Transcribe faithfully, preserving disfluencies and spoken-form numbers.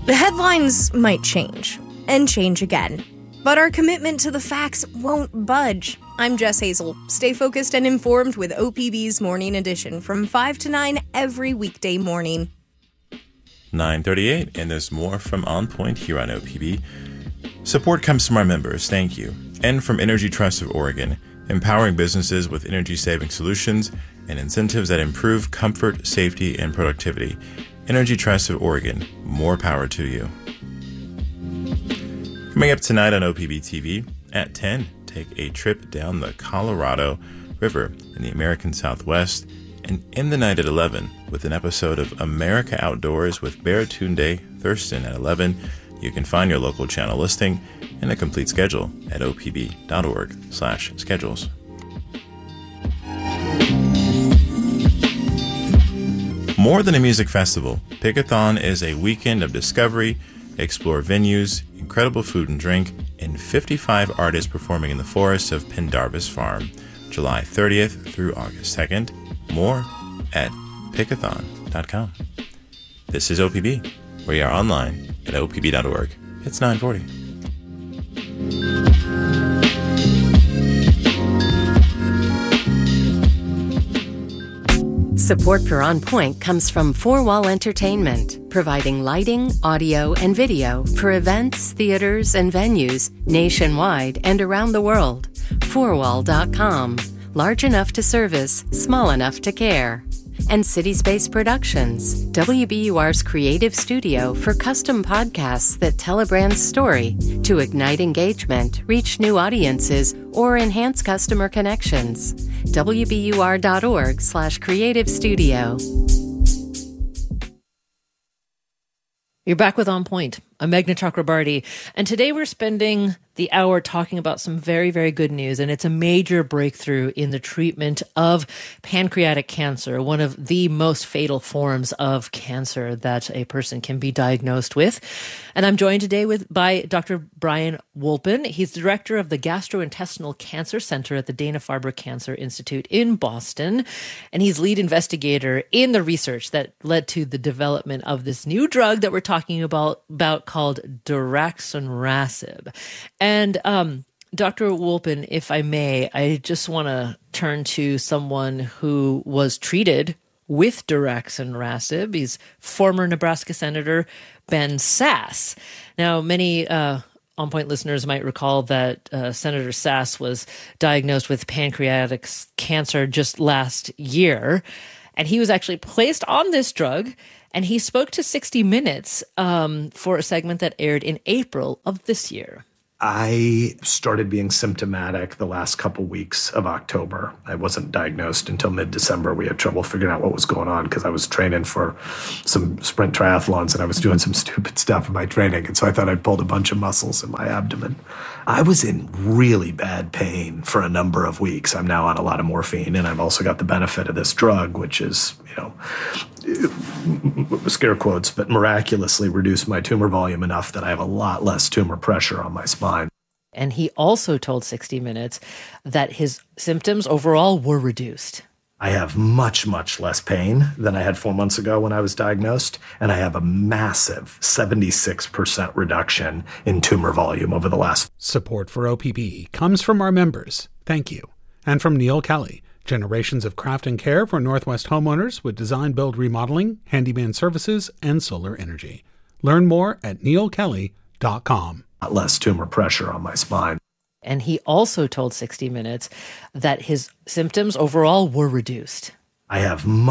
The headlines might change, and change again, but our commitment to the facts won't budge. I'm Jess Hazel. Stay focused and informed with O P B's Morning Edition from five to nine every weekday morning. nine thirty-eight, and there's more from On Point here on O P B. Support comes from our members, thank you, and from Energy Trust of Oregon, empowering businesses with energy-saving solutions and incentives that improve comfort, safety, and productivity. Energy Trust of Oregon, more power to you. Coming up tonight on O P B T V, at ten, take a trip down the Colorado River in the American Southwest, and end the night at eleven with an episode of America Outdoors with Baratunde Thurston at eleven. You can find your local channel listing and a complete schedule at opb.org slash schedules. More than a music festival, Pickathon is a weekend of discovery, explore venues, incredible food and drink, and fifty-five artists performing in the forests of Pendarvis Farm, July thirtieth through August second. More at pickathon dot com. This is O P B. We are online at o p b dot org. It's nine forty. Support for On Point comes from Four Wall Entertainment, providing lighting, audio, and video for events, theaters, and venues nationwide and around the world. four wall dot com. Large enough to service, small enough to care. And City Space Productions, W B U R's creative studio for custom podcasts that tell a brand's story to ignite engagement, reach new audiences, or enhance customer connections. w b u r dot org slash creative studio. You're back with On Point. I'm Meghna Chakrabarty, and today we're spending the hour talking about some very, very good news, and it's a major breakthrough in the treatment of pancreatic cancer, one of the most fatal forms of cancer that a person can be diagnosed with. And I'm joined today with by Doctor Brian Wolpin. He's director of the Gastrointestinal Cancer Center at the Dana-Farber Cancer Institute in Boston, and he's lead investigator in the research that led to the development of this new drug that we're talking about, about called daraxonrasib. And um, Doctor Wolpin, if I may, I just want to turn to someone who was treated with daraxonrasib. He's former Nebraska Senator Ben Sasse. Now, many uh, On Point listeners might recall that uh, Senator Sasse was diagnosed with pancreatic cancer just last year, and he was actually placed on this drug. And he spoke to sixty minutes um, for a segment that aired in April of this year. I started being symptomatic the last couple weeks of October. I wasn't diagnosed until mid-December. We had trouble figuring out what was going on because I was training for some sprint triathlons and I was doing some stupid stuff in my training. And so I thought I'd pulled a bunch of muscles in my abdomen. I was in really bad pain for a number of weeks. I'm now on a lot of morphine, and I've also got the benefit of this drug, which is, you know, scare quotes, but miraculously reduced my tumor volume enough that I have a lot less tumor pressure on my spine. And he also told sixty minutes that his symptoms overall were reduced. I have much, much less pain than I had four months ago when I was diagnosed, and I have a massive seventy-six percent reduction in tumor volume over the last. Support for O P B comes from our members. Thank you. And from Neil Kelly. Generations of craft and care for Northwest homeowners with design, build, remodeling, handyman services, and solar energy. Learn more at neil kelly dot com. Less tumor pressure on my spine. And he also told sixty minutes that his symptoms overall were reduced. I have